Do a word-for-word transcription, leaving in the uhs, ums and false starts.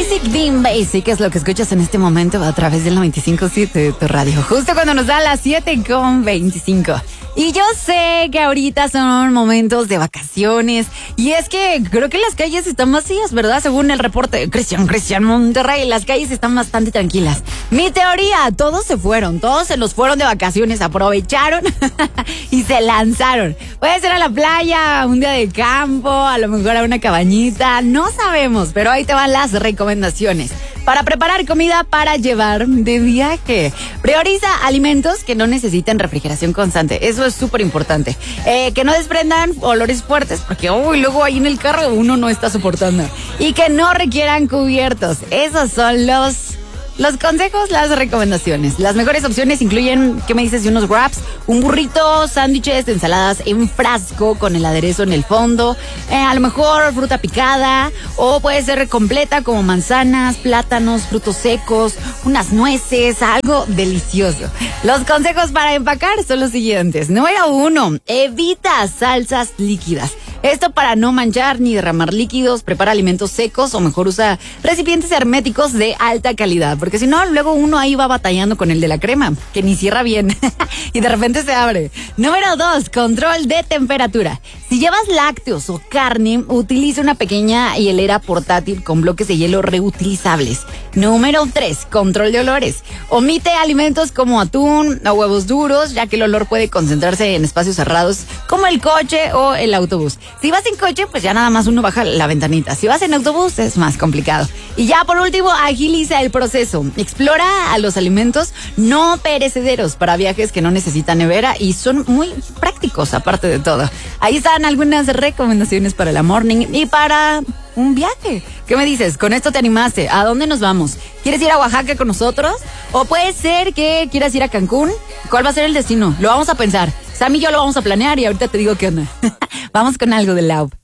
Basic Bean Basic es lo que escuchas en este momento a través del noventa y cinco punto siete de tu radio, justo cuando nos da las siete con veinticinco. Y yo sé que ahorita son momentos de vacaciones y es que creo que las calles están vacías, ¿verdad? Según el reporte de Cristian Cristian Monterrey, las calles están bastante tranquilas. Mi teoría, todos se fueron, todos se los fueron de vacaciones, aprovecharon y se lanzaron. Puede ser a la playa, un día de campo, a lo mejor a una cabañita, no sabemos, pero ahí te van las recomendaciones. Para preparar comida para llevar de viaje. Prioriza alimentos que no necesiten refrigeración constante. Eso es súper importante. Eh, que no desprendan olores fuertes, porque uy, luego ahí en el carro uno no está soportando. Y que no requieran cubiertos. Esos son los... Los consejos, las recomendaciones. Las mejores opciones incluyen, ¿qué me dices de unos wraps? Un burrito, sándwiches, ensaladas en frasco con el aderezo en el fondo. Eh, a lo mejor fruta picada o puede ser completa como manzanas, plátanos, frutos secos, unas nueces, algo delicioso. Los consejos para empacar son los siguientes. Número uno, evita salsas líquidas. Esto para no manchar ni derramar líquidos, prepara alimentos secos o mejor usa recipientes herméticos de alta calidad, porque si no, luego uno ahí va batallando con el de la crema, que ni cierra bien y de repente se abre. Número dos, control de temperatura. Si llevas lácteos o carne, utiliza una pequeña hielera portátil con bloques de hielo reutilizables. Número tres, control de olores. Omite alimentos como atún o huevos duros, ya que el olor puede concentrarse en espacios cerrados como el coche o el autobús. Si vas en coche, pues ya nada más uno baja la ventanita. Si vas en autobús, es más complicado. Y ya por último, agiliza el proceso. Explora a los alimentos no perecederos para viajes que no necesitan nevera y son muy prácticos, aparte de todo. Ahí están algunas recomendaciones para la morning y para un viaje. ¿Qué me dices? ¿Con esto te animaste? ¿A dónde nos vamos? ¿Quieres ir a Oaxaca con nosotros? ¿O puede ser que quieras ir a Cancún? ¿Cuál va a ser el destino? Lo vamos a pensar. Sam y yo lo vamos a planear y ahorita te digo qué onda. Vamos con algo de Love.